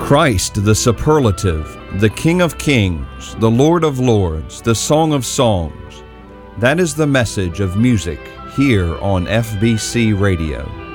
Christ the superlative, the King of kings, the Lord of lords, the Song of songs. That is the message of music here on FBC Radio.